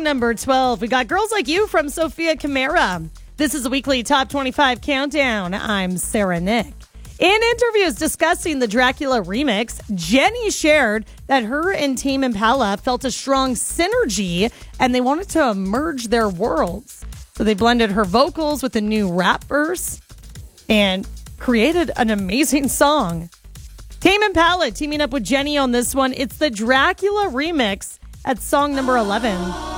number 12. We got Girls Like You from Sophia Kamara. This is a weekly Top 25 countdown. I'm Sarah Nick. In interviews discussing the Dracula remix, Jenny shared that her and Tame Impala felt a strong synergy and they wanted to merge their worlds. So they blended her vocals with a new rap verse and created an amazing song. Tame Impala teaming up with Jenny on this one. It's the Dracula remix at song number 11.